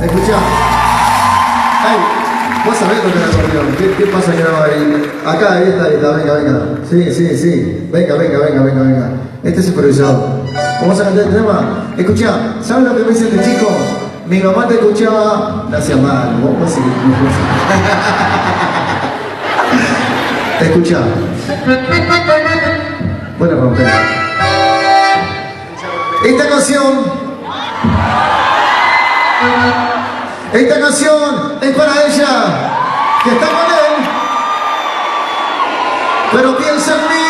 Escuchá. Ay, vos sabés tocar el acordeón. ¿Qué pasa que no va ahí? Acá, ahí está, venga. Sí. Venga. Este es improvisado. Vamos a cantar el tema. Escuchá, ¿sabes lo que me dice este chico? Mi mamá te escuchaba, no hacía mal, vos sí. Escuchá. Buena pregunta. Esta canción es para ella, que está con él, pero piensa en